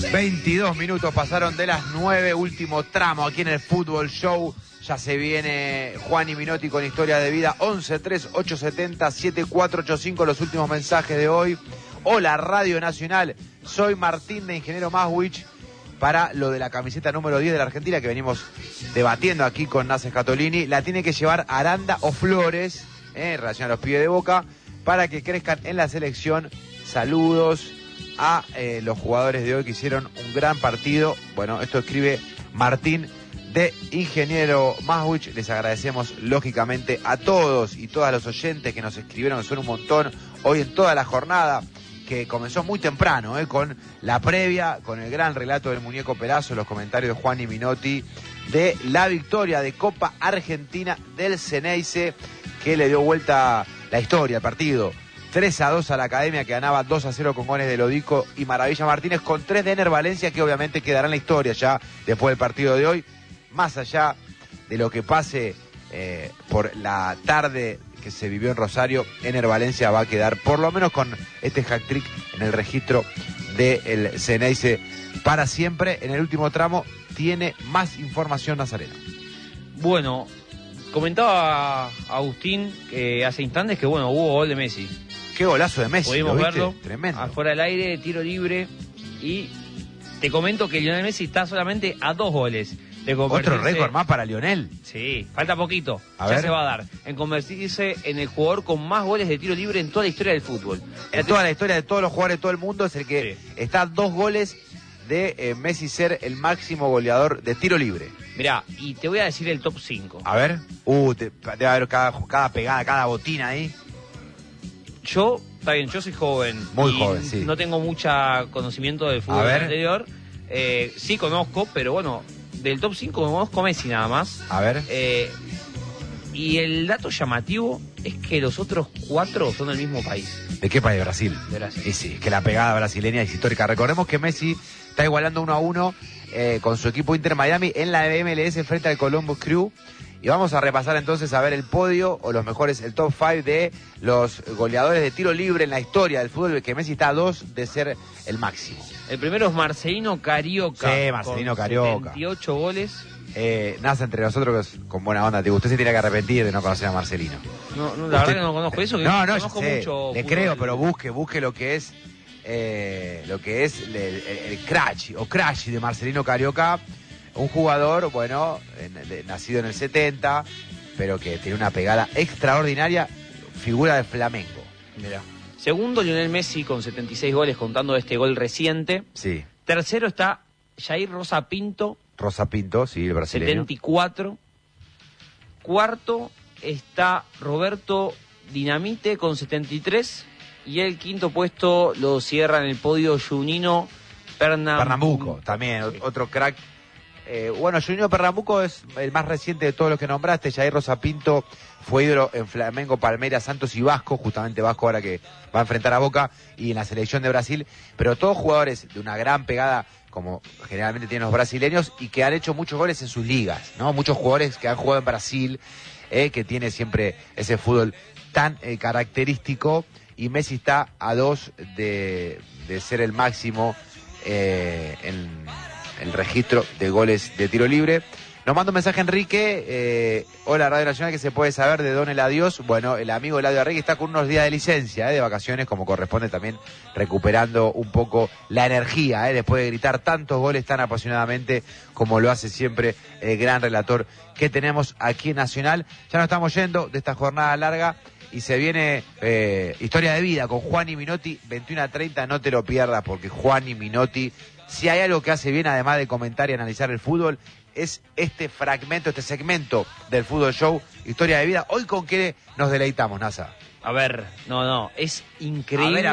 22 minutos pasaron de las 9, último tramo aquí en el Fútbol Show. Ya se viene Juan y Minotti con Historia de Vida. 11-3-870-7485, los últimos mensajes de hoy. Hola Radio Nacional, soy Martín de Ingeniero Maswich. Para lo de la camiseta número 10 de la Argentina que venimos debatiendo aquí con Nace Scatolini, la tiene que llevar Aranda o Flores, en relación a los pibes de Boca, para que crezcan en la selección. Saludos a los jugadores de hoy que hicieron un gran partido. Bueno, esto escribe Martín de Ingeniero Maswich. Les agradecemos lógicamente a todos y todas los oyentes que nos escribieron, que son un montón, hoy en toda la jornada, que comenzó muy temprano, con la previa, con el gran relato del Muñeco Perazo, los comentarios de Juan y Minotti, de la victoria de Copa Argentina del Xeneize, que le dio vuelta la historia al partido. 3-2 a la Academia, que ganaba 2-0 con goles de Lodico y Maravilla Martínez, con 3 de Ener Valencia, que obviamente quedará en la historia ya después del partido de hoy. Más allá de lo que pase por la tarde que se vivió en Rosario, Ener Valencia va a quedar por lo menos con este hat-trick en el registro del Xeneize para siempre. En el último tramo tiene más información Nazareno. Bueno, comentaba Agustín hace instantes que bueno, hubo gol de Messi. Qué golazo de Messi, pudimos verlo, tremendo. Afuera del aire, tiro libre, y te comento que Lionel Messi está solamente a 2 goles de convertirse. Otro récord más para Lionel. Sí, falta poquito, ya se va a dar, en convertirse en el jugador con más goles de tiro libre en toda la historia del fútbol. En toda la historia de todos los jugadores de todo el mundo, es el que está a 2 goles de Messi ser el máximo goleador de tiro libre. Mirá, y te voy a decir el top 5. A ver, debe haber cada pegada, cada botina ahí. Está bien, yo soy joven. Muy joven, sí. No tengo mucho conocimiento del fútbol anterior. Sí conozco, pero bueno, del top 5 conozco Messi nada más. A ver. Y el dato llamativo es que los otros 4 son del mismo país. ¿De qué país? Brasil. De Brasil. Y sí, es que la pegada brasileña es histórica. Recordemos que Messi está igualando 1-1 con su equipo Inter Miami en la MLS frente al Columbus Crew. Y vamos a repasar entonces a ver el podio, o los mejores, el top 5 de los goleadores de tiro libre en la historia del fútbol, que Messi está a 2 de ser el máximo. El primero es Marcelino Carioca. Sí, Marcelino Carioca. 78 goles. Nace entre nosotros con buena onda. Usted se tiene que arrepentir de no conocer a Marcelino. No, la verdad que no conozco eso. No, conozco sé, mucho. Le creo, pero busque lo que es el crash o crash de Marcelino Carioca. Un jugador, bueno, nacido en el 70, pero que tiene una pegada extraordinaria, figura de Flamengo. Mirá. Segundo, Lionel Messi con 76 goles, contando este gol reciente. Sí. Tercero está Jair Rosa Pinto. Rosa Pinto, sí, el brasileño. 74. Cuarto está Roberto Dinamite con 73. Y el quinto puesto lo cierra en el podio Juninho Pernambuco, también, otro crack. Bueno, Juninho Pernambuco es el más reciente de todos los que nombraste. Jair Rosa Pinto fue ídolo en Flamengo, Palmeiras, Santos y Vasco, justamente Vasco ahora que va a enfrentar a Boca, y en la selección de Brasil, pero todos jugadores de una gran pegada, como generalmente tienen los brasileños, y que han hecho muchos goles en sus ligas, ¿no? Muchos jugadores que han jugado en Brasil, que tiene siempre ese fútbol tan característico, y Messi está a 2 de ser el máximo en el registro de goles de tiro libre. Nos manda un mensaje Enrique, hola Radio Nacional, que se puede saber de Don Eladios. Bueno, el amigo Eladio Arregui está con unos días de licencia, de vacaciones, como corresponde, también recuperando un poco la energía, después de gritar tantos goles tan apasionadamente como lo hace siempre el gran relator que tenemos aquí en Nacional. Ya nos estamos yendo de esta jornada larga y se viene Historia de Vida con Juan y Minotti, 21:30, no te lo pierdas, porque Juan y Minotti, si hay algo que hace bien, además de comentar y analizar el fútbol, es este segmento del Fútbol Show, Historia de Vida. Hoy, ¿con qué nos deleitamos, Nasa? A ver, es increíble.